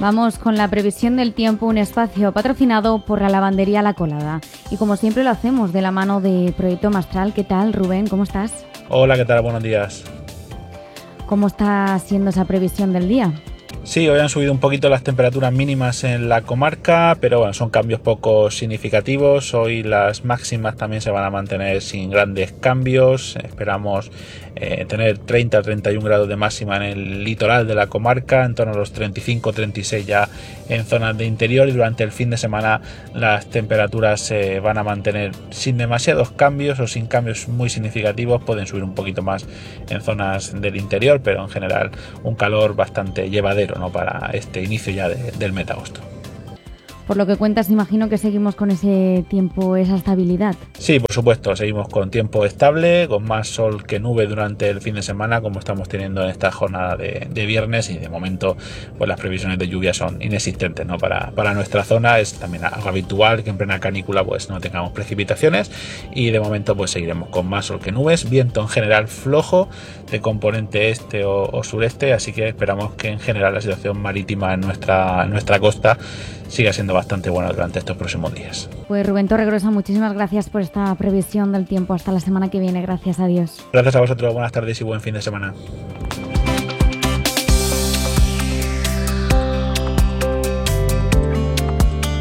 Vamos con la previsión del tiempo, un espacio patrocinado por la lavandería La Colada. Y como siempre lo hacemos de la mano de Proyecto Mastral. ¿Qué tal, Rubén? ¿Cómo estás? Hola, ¿qué tal? Buenos días. ¿Cómo está siendo esa previsión del día? Sí, hoy han subido un poquito las temperaturas mínimas en la comarca, pero bueno, son cambios poco significativos. Hoy las máximas también se van a mantener sin grandes cambios. Esperamos tener 30-31 grados de máxima en el litoral de la comarca, en torno a los 35-36 ya en zonas de interior, y durante el fin de semana las temperaturas se van a mantener sin demasiados cambios o sin cambios muy significativos. Pueden subir un poquito más en zonas del interior, pero en general un calor bastante llevadero, ¿no?, para este inicio ya del mes de agosto. Por lo que cuentas, imagino que seguimos con ese tiempo, esa estabilidad. Sí, por supuesto, seguimos con tiempo estable, con más sol que nube durante el fin de semana, como estamos teniendo en esta jornada de viernes, y de momento pues las previsiones de lluvia son inexistentes, ¿no? Para nuestra zona es también algo habitual que en plena canícula pues no tengamos precipitaciones, y de momento pues seguiremos con más sol que nubes, viento en general flojo de componente este o sureste, así que esperamos que en general la situación marítima en nuestra costa siga siendo bastante buena durante estos próximos días. Pues Rubén Torregrosa, muchísimas gracias por esta previsión del tiempo. Hasta la semana que viene. Gracias a Dios. Gracias a vosotros, buenas tardes y buen fin de semana.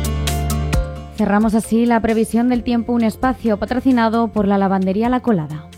Cerramos así la previsión del tiempo, un espacio patrocinado por la lavandería La Colada.